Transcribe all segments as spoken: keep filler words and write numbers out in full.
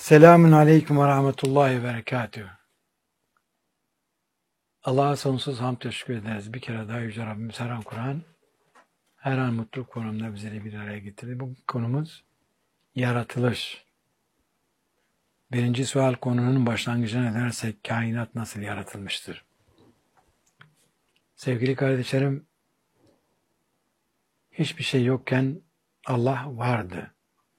Selamun Aleyküm ve Rahmetullahi ve Berekatühü. Allah'a sonsuz hamd teşekkür ederiz. Bir kere daha Yüce Rabbimiz her an Kur'an, her an mutluluk konumunda bizleri bir araya getirdi. Bu konumuz yaratılış. Birinci sual konunun başlangıcına dönersek kainat nasıl yaratılmıştır? Sevgili kardeşlerim, hiçbir şey yokken Allah vardı.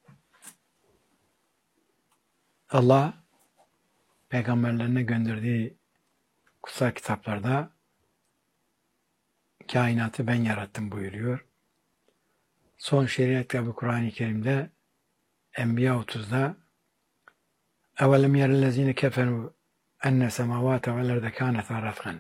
Allah peygamberlerine gönderdiği kutsal kitaplarda kainatı ben yarattım buyuruyor. Son şeriat kitabı Kur'an-ı Kerim'de Enbiya otuzda اَوَلَمْ يَرَ الَّذ۪ينَ كَفَرُوا اَنَّ سَمَوَاتَ وَالْاَرْضَ كَانَتَا رَتْقًا.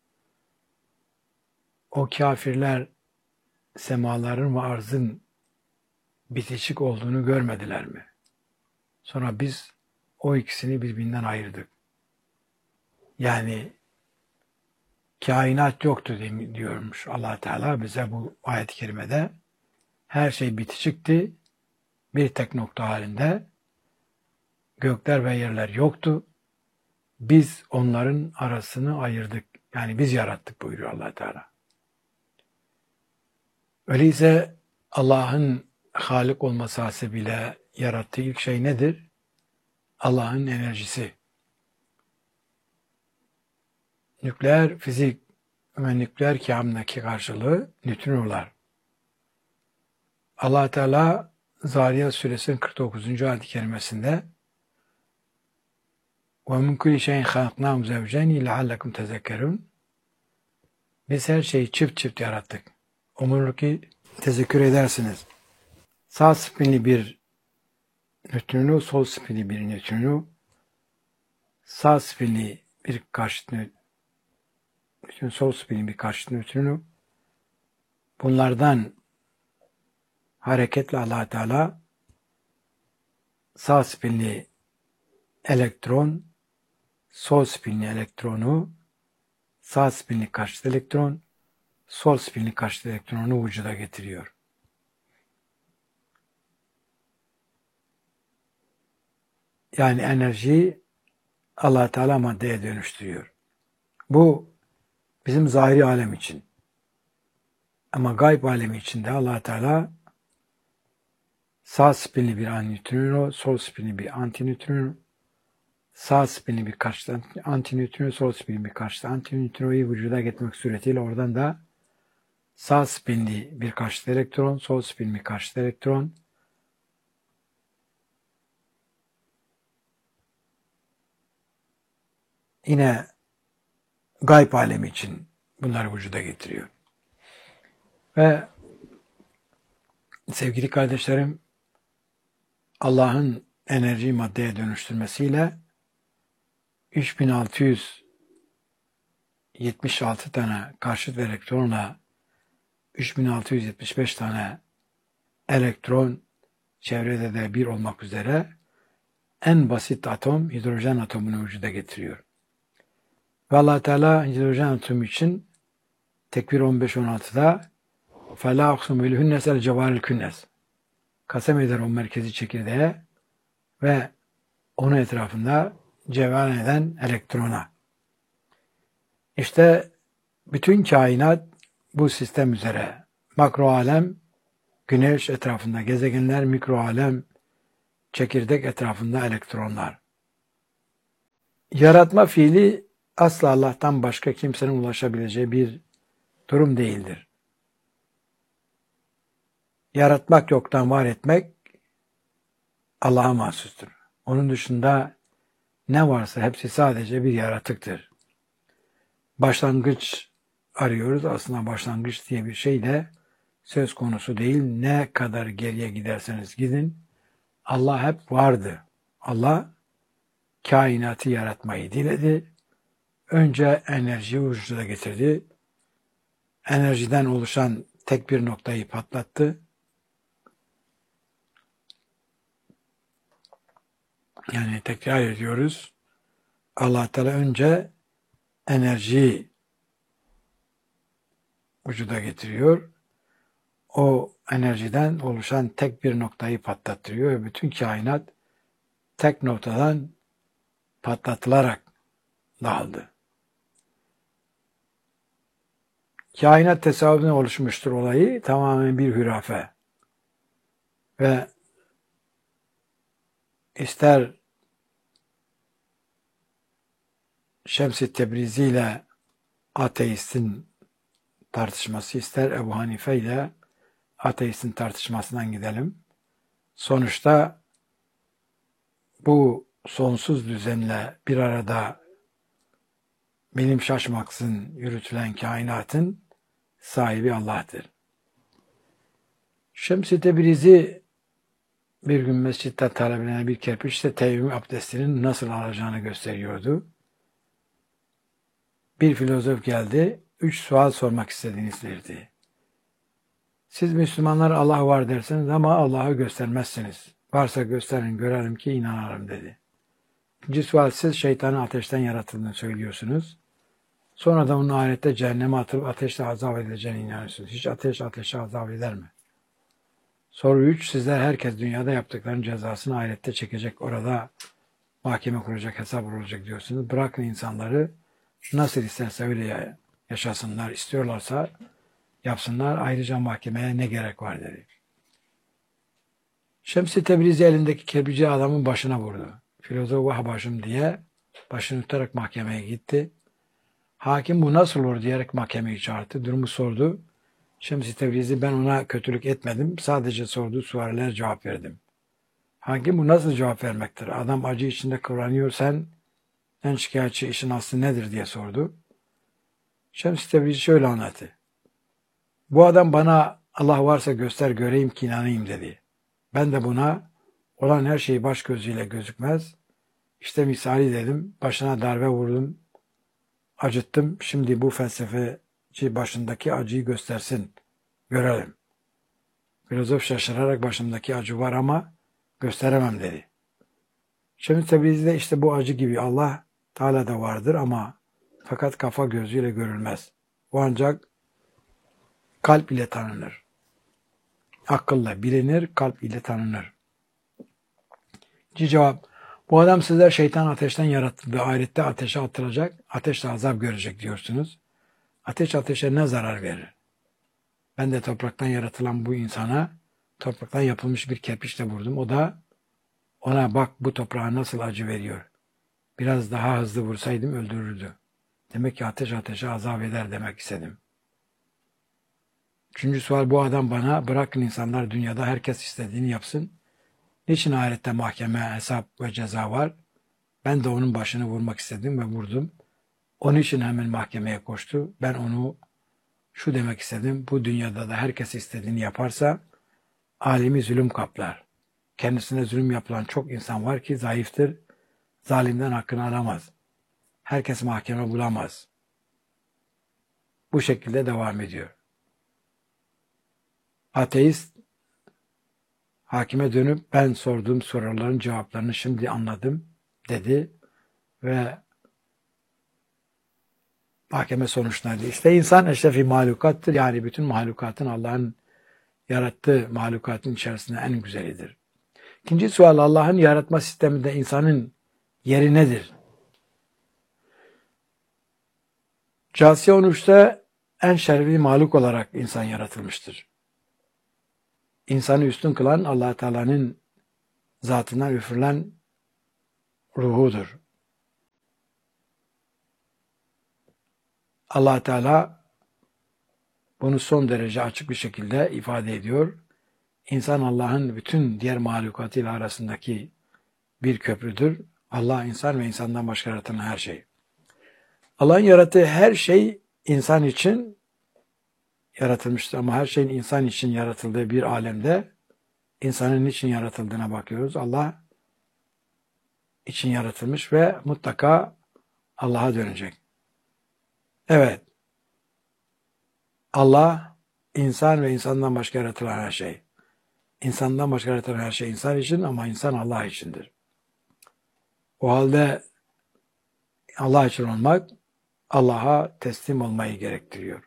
O kafirler semaların ve arzın bitişik olduğunu görmediler mi? Sonra biz o ikisini birbirinden ayırdık. Yani kainat yoktu diyormuş Allah Teala bize bu ayet-i kerimede. Her şey bitişikti. Bir tek nokta halinde. Gökler ve yerler yoktu. Biz onların arasını ayırdık. Yani biz yarattık buyuruyor Allah Teala. Öyleyse Allah'ın Halik olması hasebiyle yarattığı ilk şey nedir? Allah'ın enerjisi. Nükleer fizik ve nükleer kehamdaki karşılığı nötrinolar. Allah Teala Zariyat Suresinin kırk dokuzuncu ayet-i kerimesinde وَمِنْ كُلِّ شَيْءٍ خَلَقْنَاهُ زَوْجَيْنِ لَعَلَّكُمْ تَذَكَّرُونَ. Biz her şeyi çift çift yarattık. Umulur ki tezekkür edersiniz. Sağ spinli bir nötrino, sol spinli bir nötrino, sağ spinli bir karşıt nötrino, sol spinli bir karşıt nötrino. Bunlardan hareketle Allah Teala sağ spinli elektron, sol spinli elektronu, sağ spinli karşıt elektron, sol spinli karşıt elektronu vücuda getiriyor. Yani enerjiyi Allah Teala maddeye dönüştürüyor. Bu bizim zahiri alem için. Ama gayb alemi içinde Allah Teala sağ spinli bir antinötrino, sol spinli bir antinötrino, sağ spinli bir karşıt antinötrino, sol spinli bir karşıt antinötrinoyu vücuda getirmek suretiyle oradan da sağ spinli bir karşıt elektron, sol spinli bir karşıt elektron, yine gayb alemi için bunları vücuda getiriyor. Ve sevgili kardeşlerim, Allah'ın enerjiyi maddeye dönüştürmesiyle üç bin altı yüz yetmiş altı tane karşıt elektronla üç bin altı yüz yetmiş beş tane elektron çevrede de bir olmak üzere en basit atom hidrojen atomunu vücuda getiriyor. Ve Allah Teala hidrojen atomu için Tekvir on beş on altıda فَلَا اُقْسُمُ بِالْهُنَّسَ الْجَوَارِ الْكُنَّسِ kasem eder o merkezi çekirdeğe ve onun etrafında ceveran eden elektrona. İşte bütün kainat bu sistem üzere. Makro alem güneş etrafında gezegenler, mikro alem çekirdek etrafında elektronlar. Yaratma fiili asla Allah'tan başka kimsenin ulaşabileceği bir durum değildir. Yaratmak yoktan var etmek Allah'a mahsustur. Onun dışında ne varsa hepsi sadece bir yaratıktır. Başlangıç arıyoruz. Aslında başlangıç diye bir şey de söz konusu değil. Ne kadar geriye giderseniz gidin, Allah hep vardı. Allah kainatı yaratmayı diledi. Önce enerjiyi vücuda getirdi. Enerjiden oluşan tek bir noktayı patlattı. Yani tekrar ediyoruz. Allah Teala önce enerjiyi vücuda getiriyor. O enerjiden oluşan tek bir noktayı patlattırıyor ve bütün kainat tek noktadan patlatılarak dağıldı. Kainat tesadüfen oluşmuştur olayı, tamamen bir hürafe. Ve ister Şems-i Tebrizi ile ateistin tartışması, ister Ebu Hanife ile ateistin tartışmasından gidelim. Sonuçta bu sonsuz düzenle bir arada bilim şaşmaksızın yürütülen kainatın sahibi Allah'tır. Şems-i Tebrizi bir gün mescitte talebelere bir kerpiçle teyemmüm abdestinin nasıl alacağını gösteriyordu. Bir filozof geldi, üç sual sormak istediğini söyledi. Siz Müslümanlar Allah var dersiniz ama Allah'ı göstermezsiniz. Varsa gösterin, görelim ki inanalım dedi. İkinci sual, siz şeytanın ateşten yaratıldığını söylüyorsunuz. Sonra da onun ahirette cehenneme atılıp ateşle azap edileceğine inanıyorsunuz. Hiç ateş ateşe azap eder mi? Soru üç, sizler herkes dünyada yaptıklarının cezasını ahirette çekecek. Orada mahkeme kuracak, hesap olacak diyorsunuz. Bırakın insanları nasıl isterse öyle yaşasınlar. İstiyorlarsa yapsınlar. Ayrıca mahkemeye ne gerek var dedi. Şems-i Tebrizi elindeki kerpici adamın başına vurdu. Filozof vah başım diye başını tutarak mahkemeye gitti. Hakim bu nasıl olur diyerek mahkemeyi çağırdı. Durumu sordu. Şems-i Tebrizi ben ona kötülük etmedim. Sadece sorduğu suallere cevap verdim. Hakim bu nasıl cevap vermektir? Adam acı içinde kıvranıyor. Sen en şikayetçi işin aslı nedir diye sordu. Şems-i Tebrizi şöyle anlattı. Bu adam bana Allah varsa göster göreyim ki inanayım dedi. Ben de buna olan her şey baş gözüyle gözükmez. İşte misali dedim. Başına darbe vurdum. Acıttım. Şimdi bu felsefeci başındaki acıyı göstersin. Görelim. Filozof şaşırarak başımdaki acı var ama gösteremem dedi. Şems-i Tebriz'de işte bu acı gibi Allah Teala da vardır ama fakat kafa gözüyle görülmez. O ancak kalp ile tanınır. Akılla bilinir, kalp ile tanınır. İkinci cevap, bu adam sizler şeytan ateşten yaratıldı. Ahirette ateşe atılacak, ateşle azap görecek diyorsunuz. Ateş ateşe ne zarar verir? Ben de topraktan yaratılan bu insana topraktan yapılmış bir kerpiçle vurdum. O da ona bak bu toprağa nasıl acı veriyor. Biraz daha hızlı vursaydım öldürürdü. Demek ki ateş ateşe azap eder demek istedim. Üçüncü sual, bu adam bana bırakın insanlar dünyada herkes istediğini yapsın. Niçin ahirette mahkeme, hesap ve ceza var? Ben de onun başını vurmak istedim ve vurdum. Onun için hemen mahkemeye koştu. Ben onu şu demek istedim. Bu dünyada da herkes istediğini yaparsa alemi zulüm kaplar. Kendisine zulüm yapılan çok insan var ki zayıftır. Zalimden hakkını alamaz. Herkes mahkeme bulamaz. Bu şekilde devam ediyor. Ateist hakime dönüp ben sorduğum soruların cevaplarını şimdi anladım dedi ve mahkeme sonuçlandı. İşte insan eşrefi mahlukattır. Yani bütün mahlukatın Allah'ın yarattığı mahlukatın içerisinde en güzelidir. İkinci sual, Allah'ın yaratma sisteminde insanın yeri nedir? Casiye on üçte en şerefli mahluk olarak insan yaratılmıştır. İnsanı üstün kılan Allah Teala'nın zatından üfürülen ruhudur. Allah Teala bunu son derece açık bir şekilde ifade ediyor. İnsan Allah'ın bütün diğer mahlukatıyla arasındaki bir köprüdür. Allah insan ve insandan başka yaratan her şey. Allah'ın yarattığı her şey insan için yaratılmıştır ama her şeyin insan için yaratıldığı bir alemde insanın niçin yaratıldığına bakıyoruz. Allah için yaratılmış ve mutlaka Allah'a dönecek. Evet, Allah, insan ve insandan başka yaratılan her şey. İnsandan başka yaratılan her şey insan için ama insan Allah içindir. O halde Allah için olmak, Allah'a teslim olmayı gerektiriyor.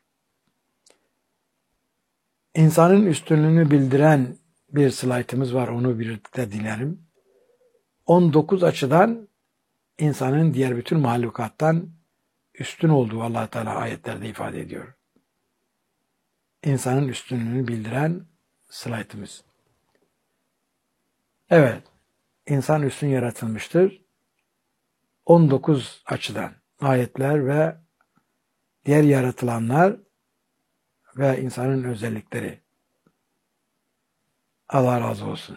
İnsanın üstünlüğünü bildiren bir slaytımız var, onu birlikte dinlerim. on dokuz açıdan insanın diğer bütün mahlukattan üstün olduğu Allah Teala ayetlerde ifade ediyor. İnsanın üstünlüğünü bildiren slaytımız. Evet, insan üstün yaratılmıştır. on dokuz açıdan ayetler ve diğer yaratılanlar ve insanın özellikleri. Allah razı olsun.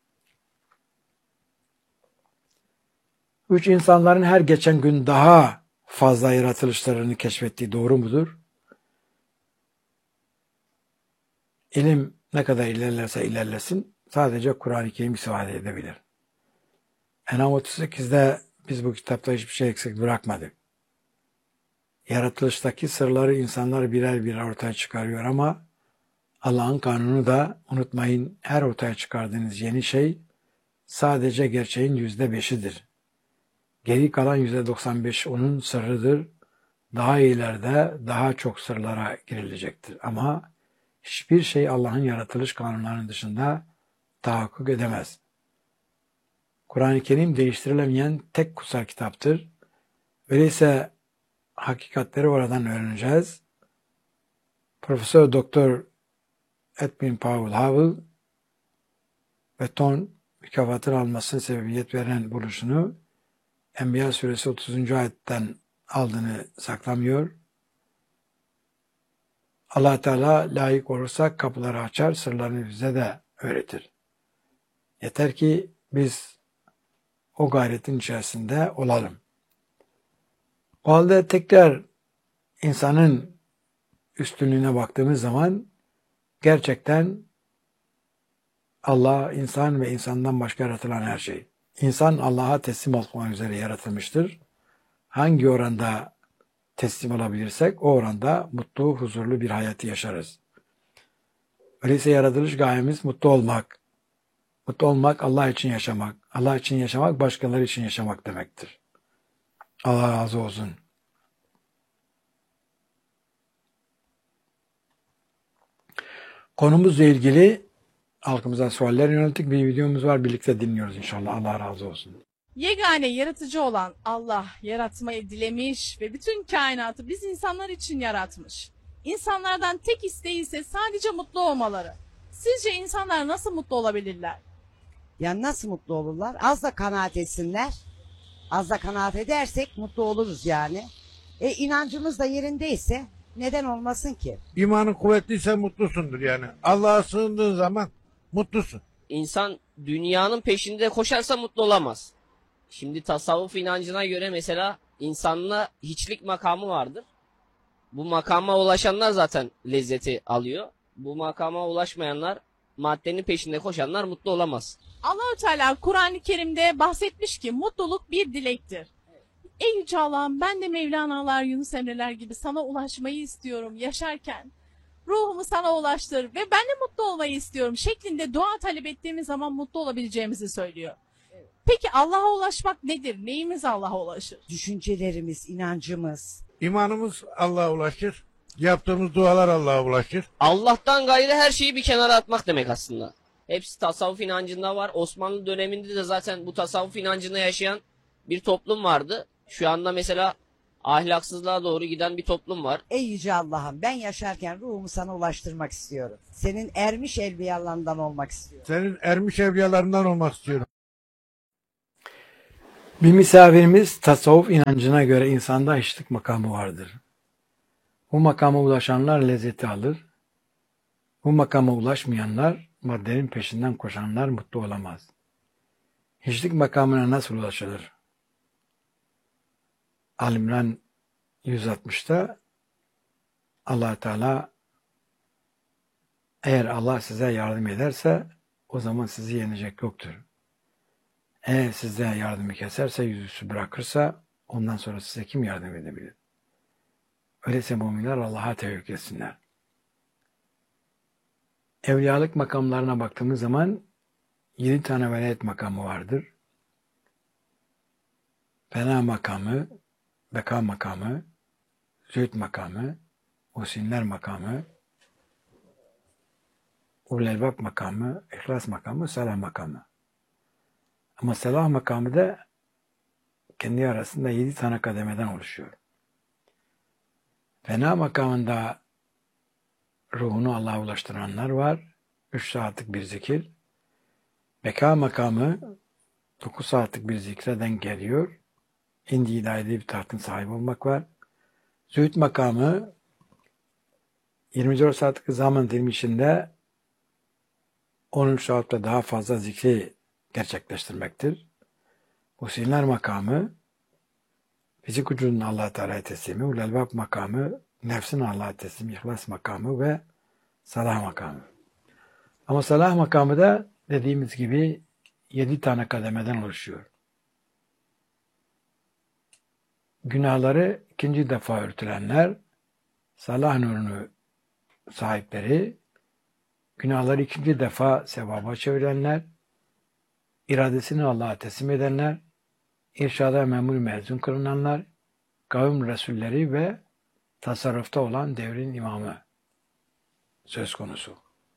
Üç, insanların her geçen gün daha fazla yaratılışlarını keşfettiği doğru mudur? İlim ne kadar ilerlerse ilerlesin sadece Kur'an-ı Kerim ifade edebilir. En'am otuz sekizde biz bu kitapta hiçbir şey eksik bırakmadık. Yaratılıştaki sırları insanlar birer birer ortaya çıkarıyor ama Allah'ın kanunu da unutmayın, her ortaya çıkardığınız yeni şey sadece gerçeğin yüzde beşidir. Geri kalan yüzde doksan beş onun sırrıdır. Daha ileride daha çok sırlara girilecektir. Ama hiçbir şey Allah'ın yaratılış kanunlarının dışında tahakkuk edemez. Kur'an-ı Kerim değiştirilemeyen tek kutsal kitaptır. Öyleyse hakikatleri oradan öğreneceğiz. Profesör Doktor Edwin Powell Howell ve Ton mükafatını almasına sebebiyet veren buluşunu Enbiya suresi otuzuncu ayetten aldığını saklamıyor. Allah Teala layık olursa kapıları açar, sırlarını bize de öğretir. Yeter ki biz o gayretin içerisinde olalım. O halde tekrar insanın üstünlüğüne baktığımız zaman gerçekten Allah, insan ve insandan başka yaratılan her şey. İnsan Allah'a teslim olmak üzere yaratılmıştır. Hangi oranda teslim olabilirsek o oranda mutlu, huzurlu bir hayatı yaşarız. Öyleyse yaratılış gayemiz mutlu olmak. Mutlu olmak Allah için yaşamak. Allah için yaşamak başkaları için yaşamak demektir. Allah razı olsun. Konumuzla ilgili halkımıza sualler yönelik bir videomuz var. Birlikte dinliyoruz inşallah. Allah razı olsun. Yegane yaratıcı olan Allah yaratmayı dilemiş ve bütün kainatı biz insanlar için yaratmış. İnsanlardan tek isteği ise sadece mutlu olmaları. Sizce insanlar nasıl mutlu olabilirler? Yani nasıl mutlu olurlar? Az da kanaat etsinler. Az da kanaat edersek mutlu oluruz yani. E inancımız da yerindeyse neden olmasın ki? İmanın kuvvetliyse mutlusundur yani. Allah'a sığındığın zaman mutlusun. İnsan dünyanın peşinde koşarsa mutlu olamaz. Şimdi tasavvuf inancına göre mesela insanla hiçlik makamı vardır. Bu makama ulaşanlar zaten lezzeti alıyor. Bu makama ulaşmayanlar, maddenin peşinde koşanlar mutlu olamaz. Allahü Teala Kur'an-ı Kerim'de bahsetmiş ki mutluluk bir dilektir. Ey Yüce Allah'ım, ben de Mevlana'lar, Yunus Emre'ler gibi sana ulaşmayı istiyorum yaşarken. Ruhumu sana ulaştır ve ben de mutlu olmayı istiyorum şeklinde dua talep ettiğimiz zaman mutlu olabileceğimizi söylüyor. Peki Allah'a ulaşmak nedir? Neyimiz Allah'a ulaşır? Düşüncelerimiz, inancımız. İmanımız Allah'a ulaşır. Yaptığımız dualar Allah'a ulaşır. Allah'tan gayrı her şeyi bir kenara atmak demek aslında. Hepsi tasavvuf inancında var. Osmanlı döneminde de zaten bu tasavvuf inancında yaşayan bir toplum vardı. Şu anda mesela ahlaksızlığa doğru giden bir toplum var. Ey Yüce Allah'ım, ben yaşarken ruhumu sana ulaştırmak istiyorum. Senin ermiş evliyalarından olmak istiyorum. Senin ermiş evliyalarından olmak istiyorum. Bir misafirimiz tasavvuf inancına göre insanda hiçlik makamı vardır. Bu makama ulaşanlar lezzeti alır. Bu makama ulaşmayanlar, maddenin peşinden koşanlar mutlu olamaz. Hiçlik makamına nasıl ulaşılır? Al-İmran yüz altmışta Allah Teala eğer Allah size yardım ederse o zaman sizi yenecek yoktur. Eğer size yardımı keserse, yüzüstü bırakırsa ondan sonra size kim yardım edebilir? Öyleyse müminler Allah'a tevekkül etsinler. Evliyalık makamlarına baktığımız zaman yedi tane velayet makamı vardır. Fena makamı, beka makamı, zühd makamı, husinler makamı, ulul elbab makamı, ihlas makamı, salah makamı. Ama selah makamı da kendi arasında yedi tane kademeden oluşuyor. Fena makamında ruhunu Allah'a ulaştıranlar var. Üç saatlik bir zikir. Beka makamı dokuz saatlik bir zikre denk geliyor. İndi ilahide bir tahtın sahibi olmak var. Zühd makamı yirmi dört saatlik zaman dilimi içinde on üç saatte daha fazla zikri gerçekleştirmektir. Husinler makamı fizik vücudun Allah-u Teala'ya teslimi, ulelbab makamı, nefsin Allah'a teslimi, ihlas makamı ve salah makamı. Ama salah makamı da dediğimiz gibi yedi tane kademeden oluşuyor. Günahları ikinci defa örtülenler, salah nurunu sahipleri, günahları ikinci defa sevaba çevirenler, iradesini Allah'a teslim edenler, irşada memur mezun kılınanlar, kavim resulleri ve tasarrufta olan devrin imamı söz konusu.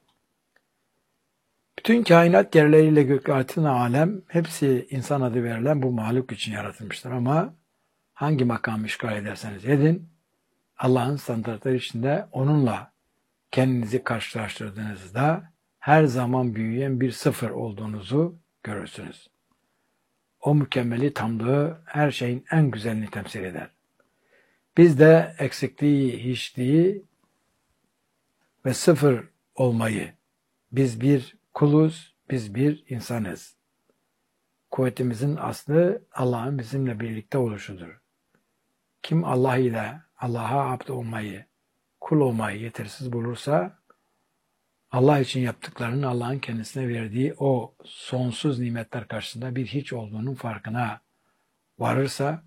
Bütün kainat yerleriyle gök altın alem hepsi insan adı verilen bu mahluk için yaratılmıştır ama hangi makam işgal ederseniz edin, Allah'ın standartları içinde onunla kendinizi karşılaştırdığınızda her zaman büyüyen bir sıfır olduğunuzu görürsünüz. O mükemmeli tamlığı her şeyin en güzelini temsil eder. Biz de eksikliği, hiçliği ve sıfır olmayı, biz bir kuluz, biz bir insanız. Kuvvetimizin aslı Allah'ın bizimle birlikte oluşudur. Kim Allah ile Allah'a abd olmayı, kul olmayı yetersiz bulursa, Allah için yaptıklarının Allah'ın kendisine verdiği o sonsuz nimetler karşısında bir hiç olduğunun farkına varırsa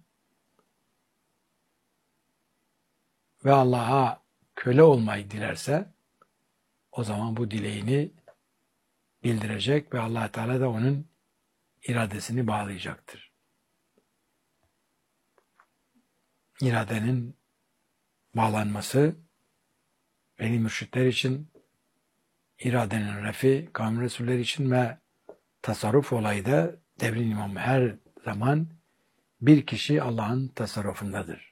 ve Allah'a köle olmayı dilerse, o zaman bu dileğini bildirecek ve Allah Teala da onun iradesini bağlayacaktır. İradenin bağlanması veli mürşitler için, iradenin refi, kavim resulleri için ve tasarruf olayı da devrin imamı her zaman bir kişi Allah'ın tasarrufundadır.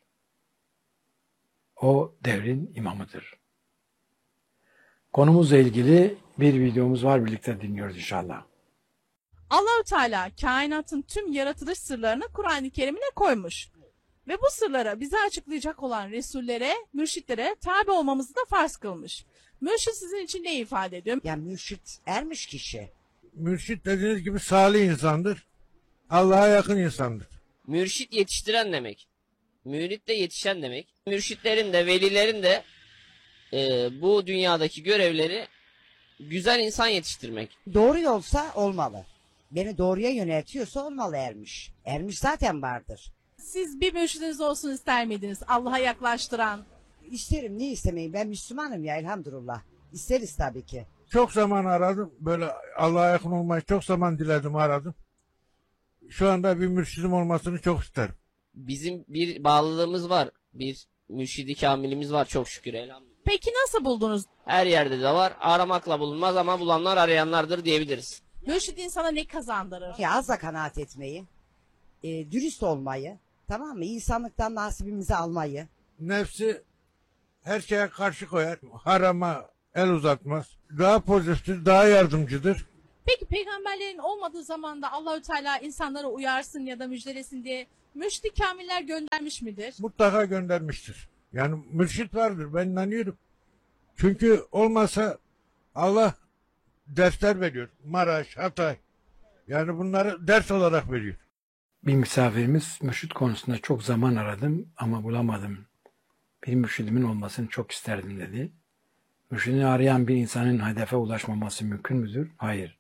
O devrin imamıdır. Konumuzla ilgili bir videomuz var, birlikte dinliyoruz inşallah. Allahü Teala kainatın tüm yaratılış sırlarını Kur'an-ı Kerim'ine koymuş. Ve bu sırlara bize açıklayacak olan Resullere, mürşitlere tabi olmamızı da farz kılmış. Mürşit sizin için ne ifade ediyor? Yani mürşit ermiş kişi. Mürşit dediğiniz gibi salih insandır. Allah'a yakın insandır. Mürşit yetiştiren demek. Mürit de yetişen demek. Mürşitlerin de velilerin de e, bu dünyadaki görevleri güzel insan yetiştirmek. Doğru yolsa olmalı. Beni doğruya yöneltiyorsa olmalı ermiş. Ermiş zaten vardır. Siz bir mürşidiniz olsun ister miydiniz? Allah'a yaklaştıran. İsterim, niye istemeyeyim? Ben Müslümanım ya, elhamdülillah. İsteriz tabii ki. Çok zaman aradım. Böyle Allah'a yakın olmayı çok zaman diledim, aradım. Şu anda bir mürşidim olmasını çok isterim. Bizim bir bağlılığımız var. Bir mürşidi kamilimiz var çok şükür elhamdülillah. Peki nasıl buldunuz? Her yerde de var. Aramakla bulunmaz ama bulanlar arayanlardır diyebiliriz. Mürşid insana ne kazandırır? Ya azla kanaat etmeyi, e, dürüst olmayı, tamam mı? İnsanlıktan nasibimizi almayı. Nefsi her şeye karşı koyar. Harama el uzatmaz. Daha pozitiftir, daha yardımcıdır. Peki peygamberlerin olmadığı zamanda Allahü Teala insanlara uyarsın ya da müjdelesin diye mürşid-i kamiller göndermiş midir? Mutlaka göndermiştir. Yani mürşit vardır, ben inanıyorum. Çünkü olmasa Allah dersler veriyor. Maraş, Hatay. Yani bunları ders olarak veriyor. Bir misafirimiz mürşit konusunda çok zaman aradım ama bulamadım. Bir mürşidimin olmasını çok isterdim dedi. Mürşidini arayan bir insanın hedefe ulaşmaması mümkün müdür? Hayır.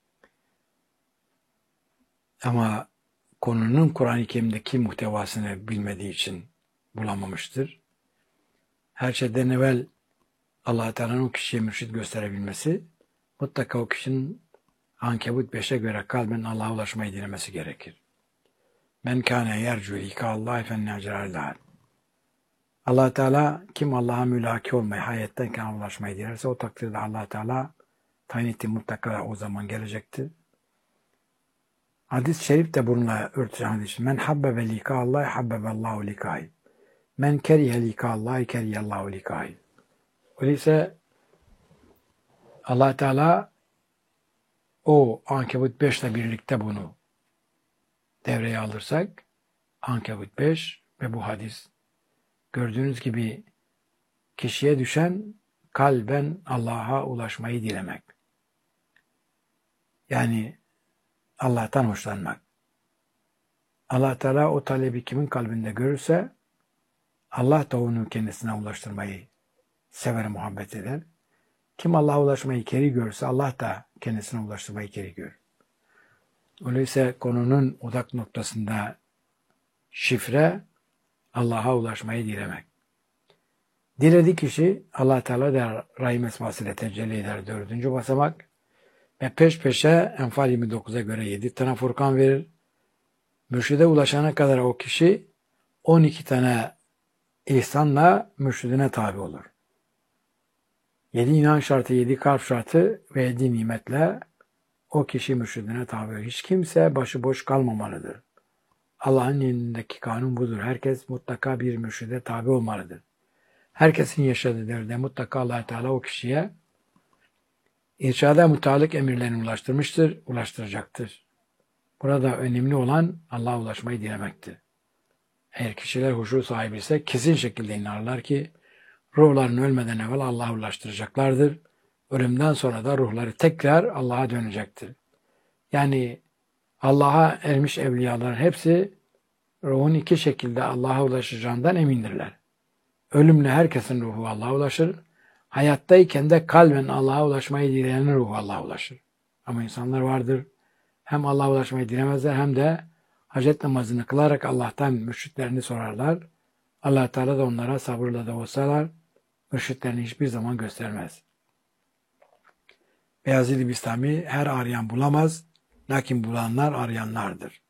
Ama konunun Kur'an-ı Kerim'deki muhtevasını bilmediği için bulamamıştır. Her şeyden evvel Allah-u Teala'nın o kişiye mürşid gösterebilmesi, mutlaka o kişinin Ankebut beşe göre kalben Allah'a ulaşmayı dilemesi gerekir. Men kâne yercu likâllâhi fennâcerâllâh. Allah Teala kim Allah'a mülaki olmayı, hayetteyken ulaşmayı dilerse o takdirde Allah Teala tayin ettiği mutlaka o zaman gelecektir. Hadis-i şerif de bununla örtüşen hadis. Men habbebe lika Allah habbeballahu likâhi. Men kerihe lika Allah keriyallahu likâhi. Öyleyse Allah Teala o Ankebut beş ile birlikte bunu devreye alırsak Ankebut beş ve bu hadis gördüğünüz gibi kişiye düşen kalben Allah'a ulaşmayı dilemek. Yani Allah'tan hoşlanmak. Allah Teala o talebi kimin kalbinde görürse Allah da onu kendisine ulaştırmayı sever, muhabbet eder. Kim Allah'a ulaşmayı keri görürse Allah da kendisine ulaştırmayı keri görür. Öyleyse konunun odak noktasında şifre Allah'a ulaşmayı dilemek. Dilediği kişi Allah Teala da Rahim esmasıyla tecelli eder dördüncü basamak ve peş peşe Enfal yirmi dokuza göre yedi tane Furkan verir. Mürşide ulaşana kadar o kişi on iki tane ihsanla mürşidine tabi olur. Yedi inan şartı, yedi kalp şartı ve yedi nimetle o kişi mürşidine tabi olur. Hiç kimse başıboş kalmamalıdır. Allah'ın yanındaki kanun budur. Herkes mutlaka bir mürşide tabi olmalıdır. Herkesin yaşadığı devirde mutlaka Allah Teala o kişiye irşada mutallık emirlerini ulaştırmıştır, ulaştıracaktır. Burada önemli olan Allah'a ulaşmayı dilemektir. Eğer kişiler huşu sahibi ise kesin şekilde inanırlar ki ruhlarını ölmeden evvel Allah'a ulaştıracaklardır. Ölümden sonra da ruhları tekrar Allah'a dönecektir. Yani Allah'a ermiş evliyaların hepsi ruhun iki şekilde Allah'a ulaşacağından emindirler. Ölümle herkesin ruhu Allah'a ulaşır. Hayattayken de kalben Allah'a ulaşmayı dileyenin ruhu Allah'a ulaşır. Ama insanlar vardır. Hem Allah'a ulaşmayı dilemezler hem de hacet namazını kılarak Allah'tan mürşitlerini sorarlar. Allah Teala da onlara sabırla da olsalar mürşitlerini hiçbir zaman göstermez. Beyazid-i Bistami her arayan bulamaz, lakin bulanlar arayanlardır.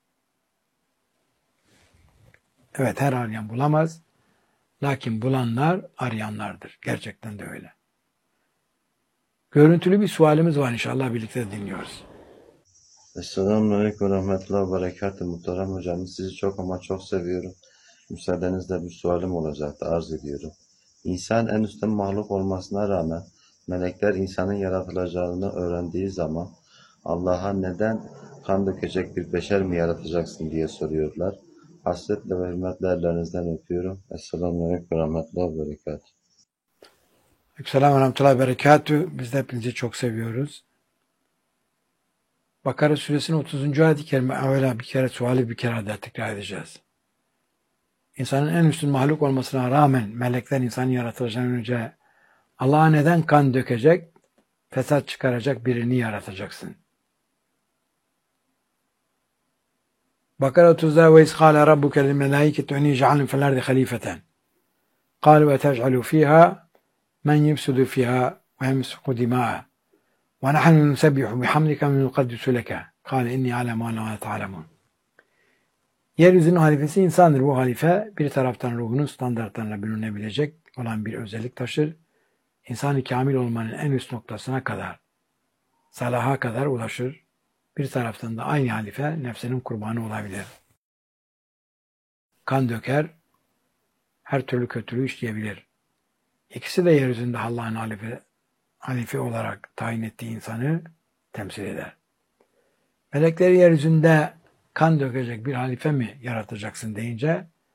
Evet, her arayan bulamaz, lakin bulanlar arayanlardır. Gerçekten de öyle. Görüntülü bir sualimiz var, inşallah birlikte dinliyoruz. Esselamu ve rahmetullahi ve berekatuhu. Muhterem hocam, sizi çok ama çok seviyorum. Müsaadenizle bir sualim olacaktı, arz ediyorum. İnsan en üstün mahluk olmasına rağmen melekler insanın yaratılacağını öğrendiği zaman Allah'a neden kan dökecek bir beşer mi yaratacaksın diye soruyorlar. Hasretle ve hürmetle ellerinizden öpüyorum. Esselamu aleyküm ve rahmetullahi ve berekatuhu. Selam ve rahmetullahi ve berekatuhu. Biz de hepinizi çok seviyoruz. Bakara suresinin otuzuncu ayet-i kerime evvela bir kere suali bir kere daha tekrar edeceğiz. İnsanın en üstün mahluk olmasına rağmen melekler insanın yaratılacağından önce Allah'a neden kan dökecek, fesat çıkaracak birini yaratacaksın? Bakara otuzda ve izkâle rabbuke lil melâiketi inni cealin fil ardi halifeten. Kâlu ve tec'alu fîhâ men yufsidu fîhâ ve yemsuku dimâ'a. Ve nahnu nusebbihu bihamdike ve nukaddisu leke. Kâle inni alem ve la ta'lemun. Yeryüzünün halifesi insandır. Bu halife bir taraftan ruhunun standartlarına bürünebilecek olan bir özellik taşır. İnsan-ı kamil olmanın en üst noktasına kadar, salaha kadar ulaşır. Bir taraftan da aynı halife nefsinin kurbanı olabilir. Kan döker, her türlü kötülüğü işleyebilir. İkisi de yeryüzünde Allah'ın halife, halife olarak tayin ettiği insanı temsil eder. Melekleri yeryüzünde kan dökecek bir halife mi yaratacaksın deyince